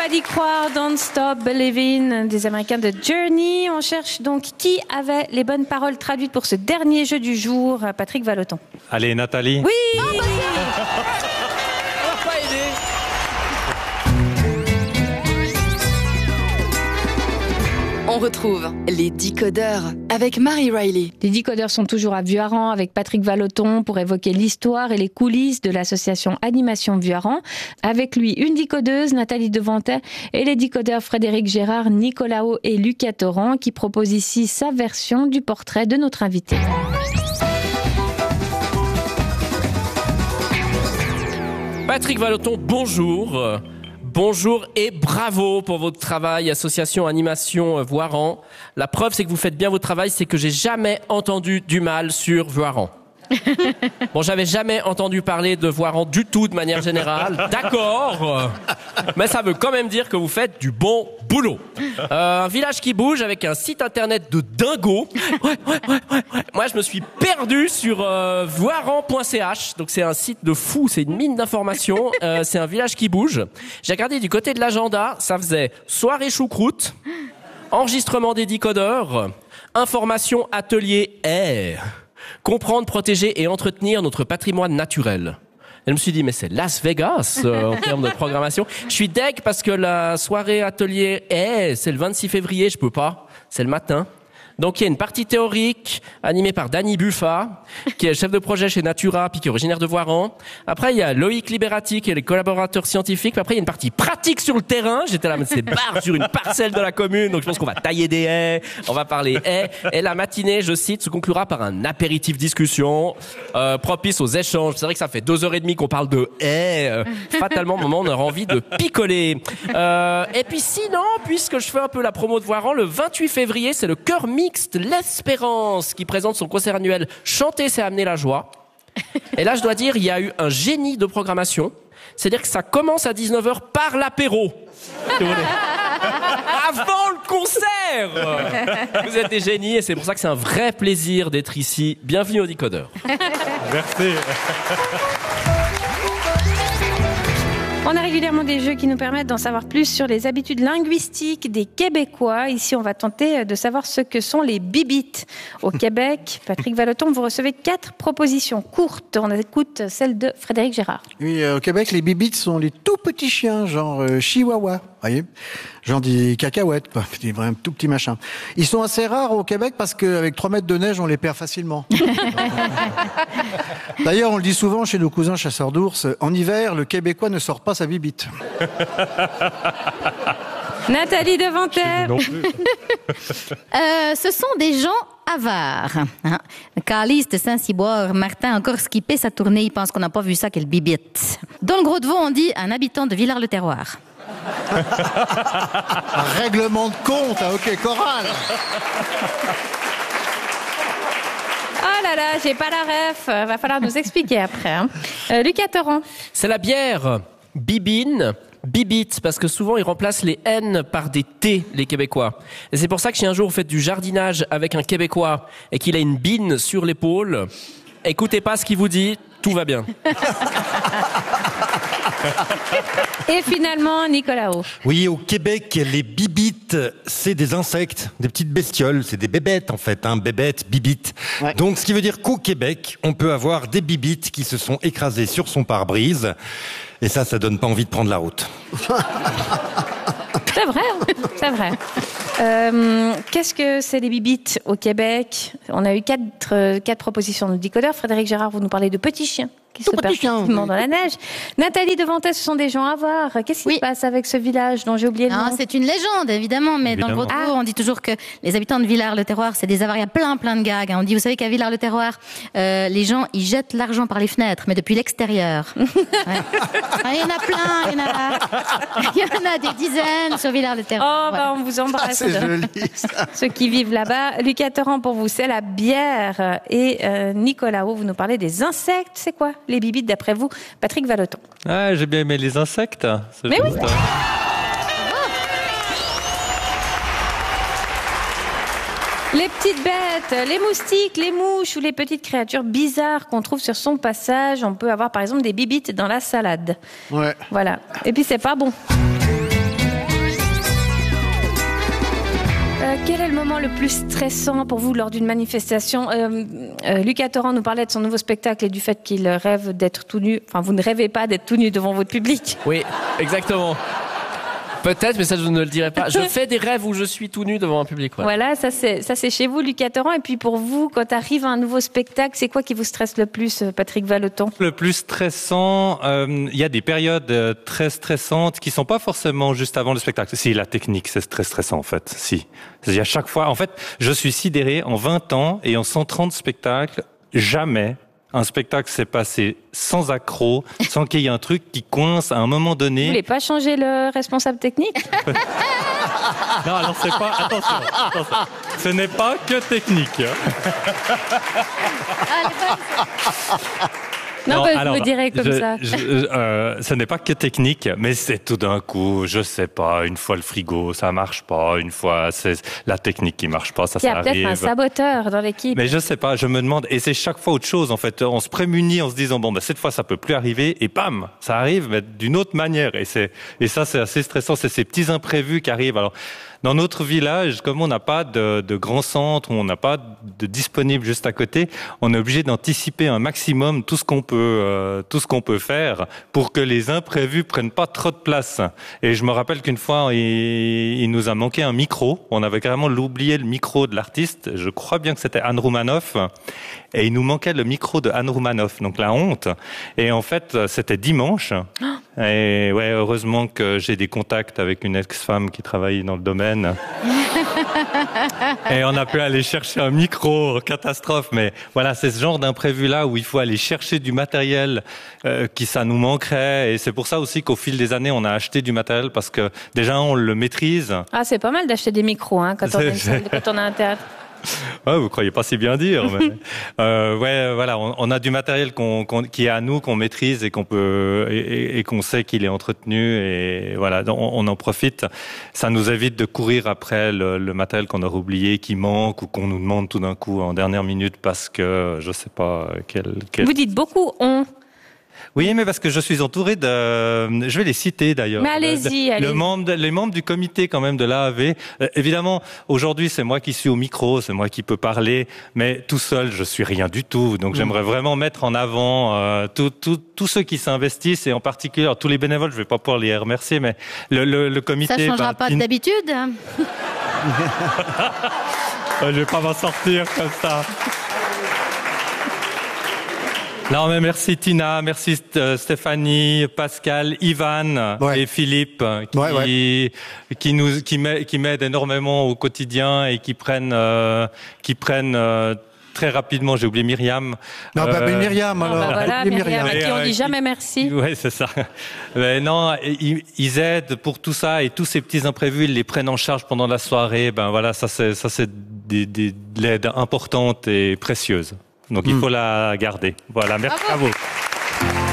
d'y croire, Don't Stop Believin' des Américains de Journey. On cherche donc qui avait les bonnes paroles traduites pour ce dernier jeu du jour. Patrick Vallotton. Allez, Nathalie. Oui. On retrouve les Décodeurs avec Marie Riley. Les Décodeurs sont toujours à Vuarran avec Patrick Vallotton pour évoquer l'histoire et les coulisses de l'association Animation Vuarran. Avec lui, une décodeuse, Nathalie Devantet, et les décodeurs Frédéric Gérard, Nicolao et Lucas Torrent qui proposent ici sa version du portrait de notre invité. Patrick Vallotton, bonjour. Bonjour et bravo pour votre travail, association Animation Vuarran. La preuve, c'est que vous faites bien votre travail, c'est que j'ai jamais entendu du mal sur Vuarran. Bon, j'avais jamais entendu parler de Vuarran du tout de manière générale, d'accord, mais ça veut quand même dire que vous faites du bon boulot. Un village qui bouge avec un site internet de dingo. Ouais. Moi, je me suis perdu sur voiran.ch, donc c'est un site de fou, c'est une mine d'informations. C'est un village qui bouge. J'ai regardé du côté de l'agenda, ça faisait soirée choucroute, enregistrement des décodeurs, information atelier air. Comprendre, protéger et entretenir notre patrimoine naturel. Et je me suis dit, mais c'est Las Vegas en termes de programmation. Je suis deg parce que la soirée atelier c'est le 26 février, je peux pas, c'est le matin. Donc il y a une partie théorique animée par Danny Buffa, qui est chef de projet chez Natura, puis qui est originaire de Voiran. Après il y a Loïc Liberati, qui est le collaborateur scientifique. Puis après il y a une partie pratique sur le terrain. J'étais là, mais c'est barre sur une parcelle de la commune, donc je pense qu'on va tailler des haies, on va parler haies. Et la matinée, je cite, se conclura par un apéritif discussion propice aux échanges. C'est vrai que ça fait 2h30 qu'on parle de haies. Fatalement, au moment où on aura envie de picoler. Et puis sinon, puisque je fais un peu la promo de Voiran, le 28 février, c'est le chœur mixte L'Espérance qui présente son concert annuel Chanter, c'est amener la joie. Et là, je dois dire, il y a eu un génie de programmation. C'est-à-dire que ça commence à 19h par l'apéro. Avant le concert. Vous êtes des génies et c'est pour ça que c'est un vrai plaisir d'être ici. Bienvenue au Décodeur. Merci. On a régulièrement des jeux qui nous permettent d'en savoir plus sur les habitudes linguistiques des Québécois. Ici, on va tenter de savoir ce que sont les bibites. Au Québec, Patrick Vallotton, vous recevez 4 propositions courtes. On écoute celle de Frédéric Gérard. Oui, au Québec, les bibites sont les tout petits chiens, genre chihuahua, voyez, genre des cacahuètes, quoi, des vrais tout petits machins. Ils sont assez rares au Québec parce qu'avec 3 mètres de neige, on les perd facilement. D'ailleurs, on le dit souvent chez nos cousins chasseurs d'ours, en hiver, le Québécois ne sort pas sa bibite. Nathalie Devantet. Non plus. Ce sont des gens avares. Hein? Calice de Saint-Cyboire, Martin encore skippé sa tournée, il pense qu'on n'a pas vu ça, quelle bibite. Dans le Gros de Vaud, on dit un habitant de Villars-le-Terroir. Un règlement de compte, hein, ok, Coral. Oh là là, j'ai pas la ref. Va falloir nous expliquer après. Hein. Lucas Torrent. C'est la bière bibine, bibite, parce que souvent ils remplacent les N par des T, les Québécois. Et c'est pour ça que si un jour vous faites du jardinage avec un Québécois et qu'il a une bine sur l'épaule, écoutez pas ce qu'il vous dit, tout va bien. Et finalement, Nicolao. Oui, au Québec, les bibites, c'est des insectes, des petites bestioles, c'est des bébêtes en fait, hein, bébêtes, bibites. Ouais. Donc, ce qui veut dire qu'au Québec, on peut avoir des bibites qui se sont écrasées sur son pare-brise, et ça donne pas envie de prendre la route. C'est vrai, c'est vrai. Qu'est-ce que c'est les bibites au Québec? On a eu 4 propositions de décodeurs. Frédéric Gérard, vous nous parlez de petits chiens qui se perdent facilement dans la neige. Nathalie Devantet, ce sont des gens avares. Qu'est-ce qui se passe avec ce village dont j'ai oublié le nom? C'est une légende, évidemment, mais dans le Gros de Vaud, on dit toujours que les habitants de Villars-le-Terroir, c'est des avares. Il y a plein de gags. On dit, vous savez qu'à Villars-le-Terroir, les gens, ils jettent l'argent par les fenêtres, mais depuis l'extérieur. Ouais. Il y en a plein, il y en a des dizaines sur Villars-le-Terroir. Oh, bah, on vous embrasse. C'est joli, ça. Ceux qui vivent là-bas. Lucas Torrent, pour vous, c'est la bière. Et Nicolao, vous nous parlez des insectes. C'est quoi les bibites, d'après vous? Patrick Vallotton. Ah, j'ai bien aimé les insectes. Mais oui. Les petites bêtes, les moustiques, les mouches ou les petites créatures bizarres qu'on trouve sur son passage. On peut avoir par exemple des bibites dans la salade. Ouais. Voilà. Et puis c'est pas bon. Quel est le moment le plus stressant pour vous lors d'une manifestation? Lucas Torrent nous parlait de son nouveau spectacle et du fait qu'il rêve d'être tout nu. Enfin, vous ne rêvez pas d'être tout nu devant votre public. Oui, exactement. Peut-être, mais ça je ne le dirai pas. Je fais des rêves où je suis tout nu devant un public. Ouais. Voilà, ça c'est chez vous, Lucas Torrent. Et puis pour vous, quand arrive un nouveau spectacle, c'est quoi qui vous stresse le plus, Patrick Vallotton? Le plus stressant, il y a des périodes très stressantes qui sont pas forcément juste avant le spectacle. Si, la technique, c'est très stressant en fait. Si, il y a chaque fois. En fait, je suis sidéré en 20 ans et en 130 spectacles, jamais un spectacle s'est passé sans accroc, sans qu'il y ait un truc qui coince à un moment donné. Vous voulez pas changer le responsable technique? Non, alors c'est pas... Attention. Ce n'est pas que technique. Non, alors, vous direz comme ça. Ce n'est pas que technique, mais c'est tout d'un coup, je sais pas, une fois le frigo, ça marche pas, une fois c'est la technique qui marche pas, ça arrive. Il y a peut-être un saboteur dans l'équipe. Mais je sais pas, je me demande, et c'est chaque fois autre chose en fait. On se prémunit en se disant bon, cette fois ça peut plus arriver, et bam, ça arrive, mais d'une autre manière. Et ça c'est assez stressant, c'est ces petits imprévus qui arrivent. Alors, dans notre village, comme on n'a pas de grand centre, on n'a pas de disponible juste à côté, on est obligé d'anticiper un maximum tout ce qu'on peut faire pour que les imprévus prennent pas trop de place. Et je me rappelle qu'une fois, il nous a manqué un micro. On avait carrément oublié le micro de l'artiste. Je crois bien que c'était Anne Roumanoff. Et il nous manquait le micro de Anne Roumanoff. Donc la honte. Et en fait, c'était dimanche. Et ouais, heureusement que j'ai des contacts avec une ex-femme qui travaille dans le domaine. Et on a pu aller chercher un micro, catastrophe. Mais voilà, c'est ce genre d'imprévu-là où il faut aller chercher du matériel qui ça nous manquerait. Et c'est pour ça aussi qu'au fil des années, on a acheté du matériel parce que déjà, on le maîtrise. Ah, c'est pas mal d'acheter des micros quand on a un théâtre. Ouais, vous croyez pas si bien dire. Mais, ouais, voilà, on a du matériel qui est à nous, qu'on maîtrise et qu'on peut et qu'on sait qu'il est entretenu et voilà, on en profite. Ça nous évite de courir après le matériel qu'on aurait oublié, qui manque ou qu'on nous demande tout d'un coup en dernière minute parce que je sais pas quel... Vous dites beaucoup on. Oui, mais parce que je suis entouré de... Je vais les citer d'ailleurs. Mais allez-y. Les membres du comité quand même de l'AAV. Évidemment, aujourd'hui, c'est moi qui suis au micro, c'est moi qui peux parler, mais tout seul, je suis rien du tout. Donc j'aimerais vraiment mettre en avant tous ceux qui s'investissent et en particulier tous les bénévoles. Je vais pas pouvoir les remercier, mais le comité... Ça changera pas d'habitude. Je vais pas m'en sortir comme ça. Non, mais merci Tina, merci Stéphanie, Pascal, Ivan et Philippe qui m'aident énormément au quotidien et qui prennent très rapidement, j'ai oublié Myriam. Non, Myriam, alors. Voilà, Myriam, à qui on dit jamais merci. Ouais, c'est ça. Mais non, ils aident pour tout ça et tous ces petits imprévus, ils les prennent en charge pendant la soirée. Ben voilà, ça c'est de l'aide importante et précieuse. Donc il faut la garder. Voilà, merci à vous.